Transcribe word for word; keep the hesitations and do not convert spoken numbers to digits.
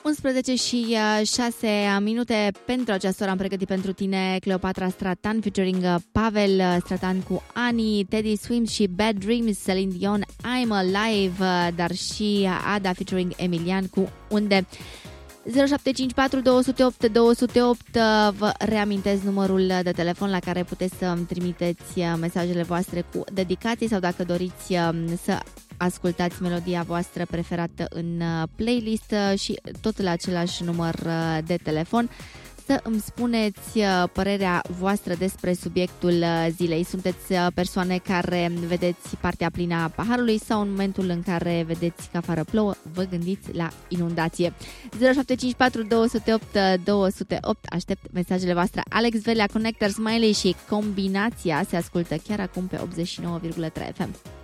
unsprezece și șase minute. Pentru această oră am pregătit pentru tine Cleopatra Stratan featuring Pavel Stratan cu Ani, Teddy Swims și Bad Dreams, Celine Dion, I'm Alive, dar și Ada featuring Emilian cu Unde. zero șapte cinci patru doi zero opt doi zero opt. Vă reamintesc numărul de telefon la care puteți să îmi trimiteți mesajele voastre cu dedicații sau dacă doriți să ascultați melodia voastră preferată în playlist și tot la același număr de telefon. Să îmi spuneți părerea voastră despre subiectul zilei. Sunteți persoane care vedeți partea plină a paharului sau în momentul în care vedeți că afară plouă, vă gândiți la inundație? zero șapte cinci patru doi zero opt doi zero opt. Aștept mesajele voastre. Alex Velea, Connector Smiley și Combinația se ascultă chiar acum pe optzeci și nouă virgulă trei F M.